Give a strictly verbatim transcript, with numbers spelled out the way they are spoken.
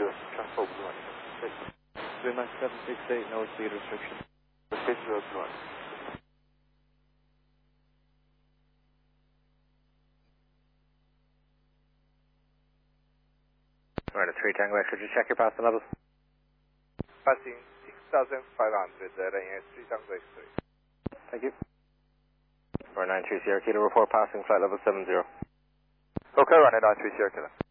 two, transport one. Lima seven six eight, no speed restriction. Space road one. Right, a three Tango X, could you check your passing levels? Passing six thousand five hundred, uh, running at three Tango X-ray. Thank you. four nine three Sierra Kilo, report passing flight level seven zero. Okay, running nine three Sierra Kilo.